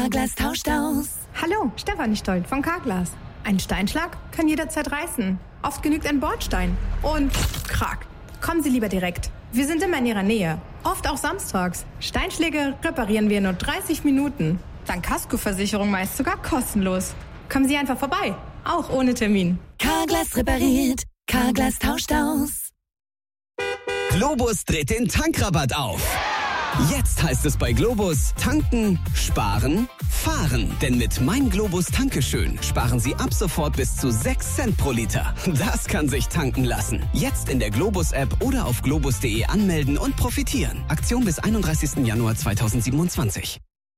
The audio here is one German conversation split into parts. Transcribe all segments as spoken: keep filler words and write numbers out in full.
Carglass tauscht aus. Hallo, Stefanie Stolt von Carglass. Ein Steinschlag kann jederzeit reißen. Oft genügt ein Bordstein. Und krack. Kommen Sie lieber direkt. Wir sind immer in Ihrer Nähe. Oft auch samstags. Steinschläge reparieren wir in nur dreißig Minuten. Dank Kaskoversicherung meist sogar kostenlos. Kommen Sie einfach vorbei. Auch ohne Termin. Carglass repariert. Carglass tauscht aus. Globus dreht den Tankrabatt auf. Jetzt heißt es bei Globus tanken, sparen, fahren. Denn mit Mein Globus Tankeschön sparen Sie ab sofort bis zu sechs Cent pro Liter. Das kann sich tanken lassen. Jetzt in der Globus-App oder auf globus punkt de anmelden und profitieren. Aktion bis einunddreißigsten Januar zweitausendsiebenundzwanzig.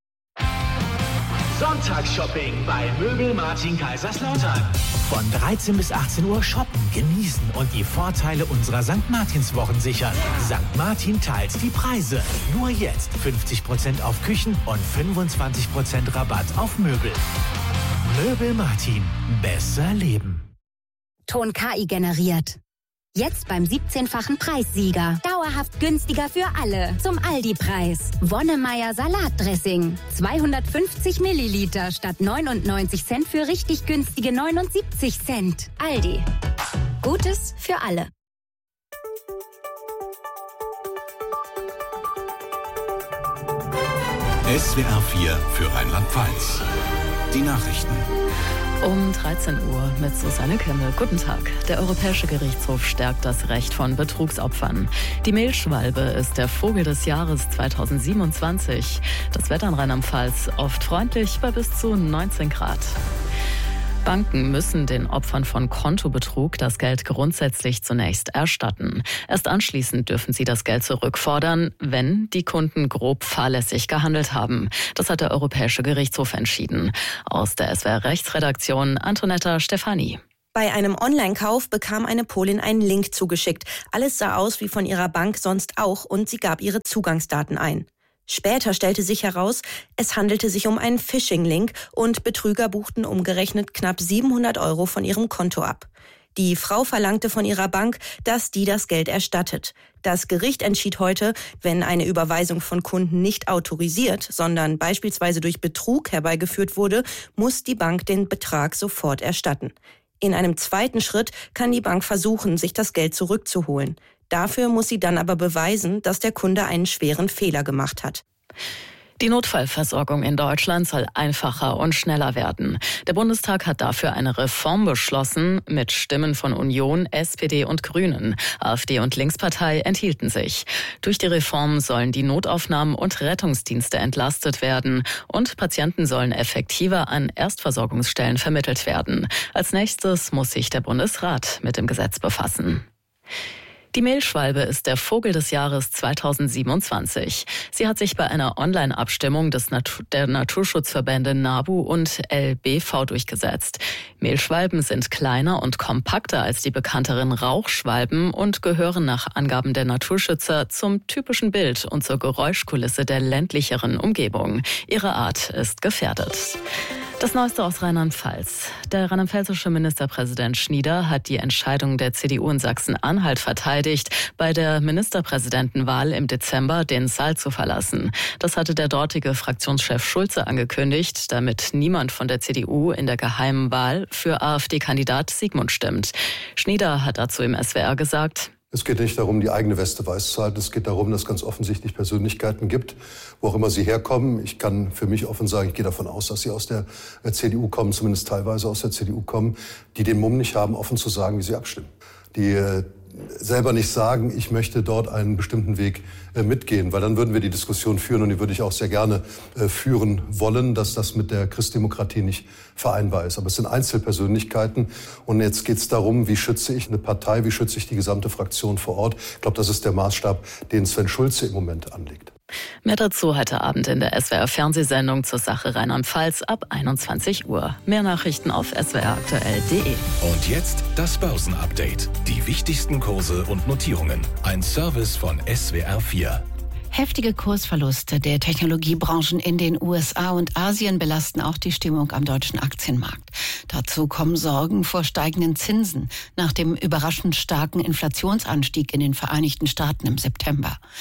Sonntagsshopping bei Möbel Martin Kaiserslautern. Von dreizehn bis achtzehn Uhr shoppen, genießen und die Vorteile unserer Sankt Martins Wochen sichern. Sankt Martin teilt die Preise. Nur jetzt fünfzig Prozent auf Küchen und fünfundzwanzig Prozent Rabatt auf Möbel. Möbel Martin. Besser leben. Ton K I generiert. Jetzt beim siebzehnfachen Preissieger. Dauerhaft günstiger für alle. Zum Aldi-Preis. Wonnemeier Salatdressing. zweihundertfünfzig Milliliter statt neunundneunzig Cent für richtig günstige neunundsiebzig Cent. Aldi. Gutes für alle. S W R vier für Rheinland-Pfalz. Die Nachrichten. Um dreizehn Uhr mit Susanne Kimmel. Guten Tag. Der Europäische Gerichtshof stärkt das Recht von Betrugsopfern. Die Mehlschwalbe ist der Vogel des Jahres zweitausendsiebenundzwanzig. Das Wetter in Rheinland-Pfalz oft freundlich bei bis zu neunzehn Grad. Banken müssen den Opfern von Kontobetrug das Geld grundsätzlich zunächst erstatten. Erst anschließend dürfen sie das Geld zurückfordern, wenn die Kunden grob fahrlässig gehandelt haben. Das hat der Europäische Gerichtshof entschieden. Aus der S W R Rechtsredaktion Antonetta Stefani. Bei einem Online-Kauf bekam eine Polin einen Link zugeschickt. Alles sah aus wie von ihrer Bank sonst auch und sie gab ihre Zugangsdaten ein. Später stellte sich heraus, es handelte sich um einen Phishing-Link und Betrüger buchten umgerechnet knapp siebenhundert Euro von ihrem Konto ab. Die Frau verlangte von ihrer Bank, dass die das Geld erstattet. Das Gericht entschied heute, wenn eine Überweisung von Kunden nicht autorisiert, sondern beispielsweise durch Betrug herbeigeführt wurde, muss die Bank den Betrag sofort erstatten. In einem zweiten Schritt kann die Bank versuchen, sich das Geld zurückzuholen. Dafür muss sie dann aber beweisen, dass der Kunde einen schweren Fehler gemacht hat. Die Notfallversorgung in Deutschland soll einfacher und schneller werden. Der Bundestag hat dafür eine Reform beschlossen mit Stimmen von Union, S P D und Grünen. AfD und Linkspartei enthielten sich. Durch die Reform sollen die Notaufnahmen und Rettungsdienste entlastet werden und Patienten sollen effektiver an Erstversorgungsstellen vermittelt werden. Als nächstes muss sich der Bundesrat mit dem Gesetz befassen. Die Mehlschwalbe ist der Vogel des Jahres zweitausendsiebenundzwanzig. Sie hat sich bei einer Online-Abstimmung des Natu- der Naturschutzverbände NABU und L B V durchgesetzt. Mehlschwalben sind kleiner und kompakter als die bekannteren Rauchschwalben und gehören nach Angaben der Naturschützer zum typischen Bild und zur Geräuschkulisse der ländlicheren Umgebung. Ihre Art ist gefährdet. Das Neueste aus Rheinland-Pfalz. Der rheinland-pfälzische Ministerpräsident Schnieder hat die Entscheidung der C D U in Sachsen-Anhalt verteidigt, bei der Ministerpräsidentenwahl im Dezember den Saal zu verlassen. Das hatte der dortige Fraktionschef Schulze angekündigt, damit niemand von der C D U in der geheimen Wahl für AfD-Kandidat Sigmund stimmt. Schnieder hat dazu im S W R gesagt: Es geht nicht darum, die eigene Weste weiß zu halten. Es geht darum, dass es ganz offensichtlich Persönlichkeiten gibt, wo auch immer sie herkommen. Ich kann für mich offen sagen, ich gehe davon aus, dass sie aus der C D U kommen, zumindest teilweise aus der C D U kommen, die den Mumm nicht haben, offen zu sagen, wie sie abstimmen. Die äh, selber nicht sagen, ich möchte dort einen bestimmten Weg äh, mitgehen, weil dann würden wir die Diskussion führen und die würde ich auch sehr gerne äh, führen wollen, dass das mit der Christdemokratie nicht vereinbar ist. Aber es sind Einzelpersönlichkeiten und jetzt geht es darum, wie schütze ich eine Partei, wie schütze ich die gesamte Fraktion vor Ort. Ich glaube, das ist der Maßstab, den Sven Schulze im Moment anlegt. Mehr dazu heute Abend in der S W R-Fernsehsendung zur Sache Rheinland-Pfalz ab einundzwanzig Uhr. Mehr Nachrichten auf s w r aktuell punkt de. Und jetzt das Börsenupdate. Die wichtigsten Kurse und Notierungen. Ein Service von S W R vier. Heftige Kursverluste der Technologiebranchen in den U S A und Asien belasten auch die Stimmung am deutschen Aktienmarkt. Dazu kommen Sorgen vor steigenden Zinsen nach dem überraschend starken Inflationsanstieg in den Vereinigten Staaten im September.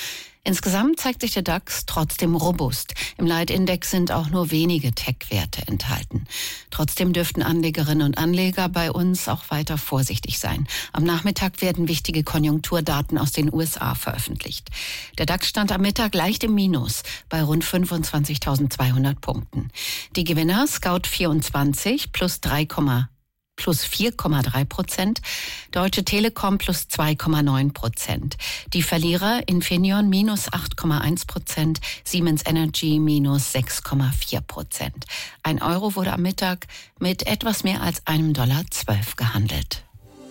Insgesamt zeigt sich der DAX trotzdem robust. Im Leitindex sind auch nur wenige Tech-Werte enthalten. Trotzdem dürften Anlegerinnen und Anleger bei uns auch weiter vorsichtig sein. Am Nachmittag werden wichtige Konjunkturdaten aus den U S A veröffentlicht. Der DAX stand am Mittag leicht im Minus bei rund fünfundzwanzigtausendzweihundert Punkten. Die Gewinner Scout vierundzwanzig plus drei, plus vier Komma drei Prozent, Deutsche Telekom plus zwei Komma neun Prozent. Die Verlierer Infineon minus acht Komma eins Prozent, Siemens Energy minus sechs Komma vier Prozent. Ein Euro wurde am Mittag mit etwas mehr als einem Dollar zwölf gehandelt.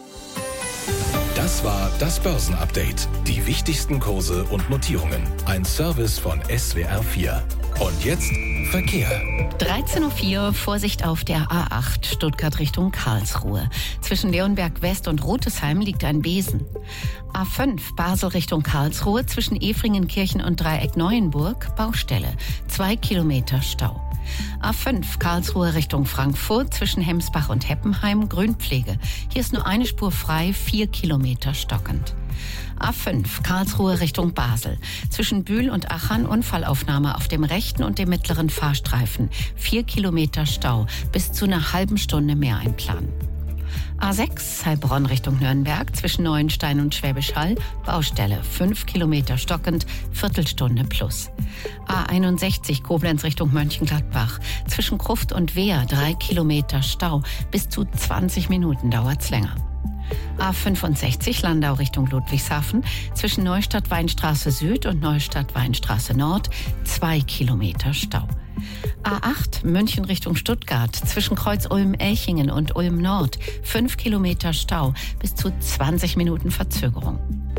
Das war das Börsenupdate. Die wichtigsten Kurse und Notierungen. Ein Service von S W R vier. Und jetzt Verkehr. dreizehn Uhr vier, Vorsicht auf der A acht, Stuttgart Richtung Karlsruhe. Zwischen Leonberg West und Rotesheim liegt ein Besen. A fünf, Basel Richtung Karlsruhe, zwischen Efringenkirchen und Dreieck Neuenburg, Baustelle. Zwei Kilometer Stau. A fünf, Karlsruhe Richtung Frankfurt, zwischen Hemsbach und Heppenheim, Grünpflege. Hier ist nur eine Spur frei, vier Kilometer stockend. A fünf, Karlsruhe Richtung Basel. Zwischen Bühl und Achern Unfallaufnahme auf dem rechten und dem mittleren Fahrstreifen. Vier Kilometer Stau, bis zu einer halben Stunde mehr einplanen. A sechs, Heilbronn Richtung Nürnberg, zwischen Neuenstein und Schwäbisch Hall, Baustelle, fünf Kilometer stockend, Viertelstunde plus. A einundsechzig, Koblenz Richtung Mönchengladbach, zwischen Gruft und Wehr, drei Kilometer Stau, bis zu zwanzig Minuten dauert's länger. A fünfundsechzig, Landau Richtung Ludwigshafen, zwischen Neustadt-Weinstraße Süd und Neustadt-Weinstraße Nord, zwei Kilometer Stau. A acht, München Richtung Stuttgart, zwischen Kreuz Ulm-Elchingen und Ulm-Nord, fünf Kilometer Stau, bis zu zwanzig Minuten Verzögerung.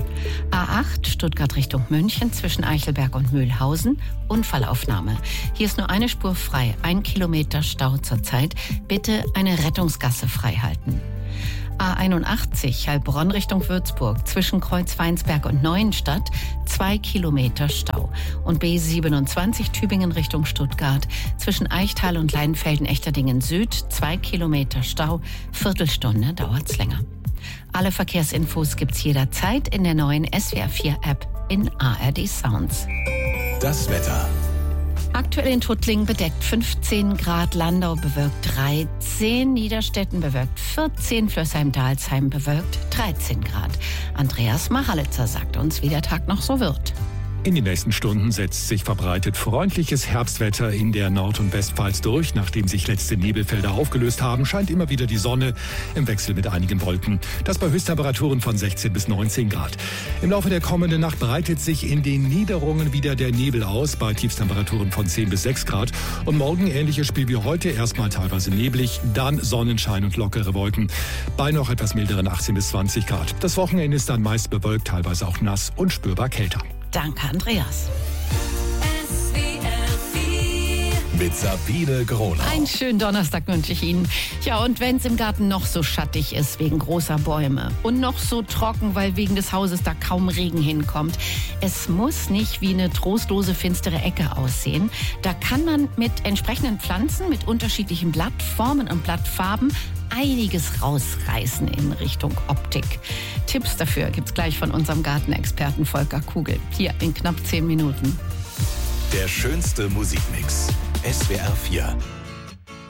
A acht, Stuttgart Richtung München, zwischen Eichelberg und Mühlhausen, Unfallaufnahme. Hier ist nur eine Spur frei, ein Kilometer Stau zurzeit. Bitte eine Rettungsgasse freihalten. A einundachtzig, Heilbronn Richtung Würzburg, zwischen Kreuz Weinsberg und Neuenstadt, zwei Kilometer Stau. Und B siebenundzwanzig, Tübingen Richtung Stuttgart, zwischen Eichtal und Leinfelden-Echterdingen Süd, zwei Kilometer Stau, Viertelstunde dauert's länger. Alle Verkehrsinfos gibt's jederzeit in der neuen S W R vier App in A R D Sounds. Das Wetter. Aktuell in Tuttlingen bedeckt fünfzehn Grad, Landau bewölkt dreizehn, Niederstetten bewölkt vierzehn, Flößheim-Dalsheim bewölkt dreizehn Grad. Andreas Machalitzer sagt uns, wie der Tag noch so wird. In den nächsten Stunden setzt sich verbreitet freundliches Herbstwetter in der Nord- und Westpfalz durch. Nachdem sich letzte Nebelfelder aufgelöst haben, scheint immer wieder die Sonne im Wechsel mit einigen Wolken. Das bei Höchsttemperaturen von sechzehn bis neunzehn Grad. Im Laufe der kommenden Nacht breitet sich in den Niederungen wieder der Nebel aus, bei Tiefstemperaturen von zehn bis sechs Grad. Und morgen ähnliches Spiel wie heute, erstmal teilweise neblig, dann Sonnenschein und lockere Wolken, bei noch etwas milderen achtzehn bis zwanzig Grad. Das Wochenende ist dann meist bewölkt, teilweise auch nass und spürbar kälter. Danke, Andreas. S W R vier. Mit Sabine Gronau. Einen schönen Donnerstag wünsche ich Ihnen. Ja, und wenn es im Garten noch so schattig ist wegen großer Bäume und noch so trocken, weil wegen des Hauses da kaum Regen hinkommt, es muss nicht wie eine trostlose, finstere Ecke aussehen. Da kann man mit entsprechenden Pflanzen, mit unterschiedlichen Blattformen und Blattfarben einiges rausreißen in Richtung Optik. Tipps dafür gibt's gleich von unserem Gartenexperten Volker Kugel. Hier in knapp zehn Minuten. Der schönste Musikmix. S W R vier.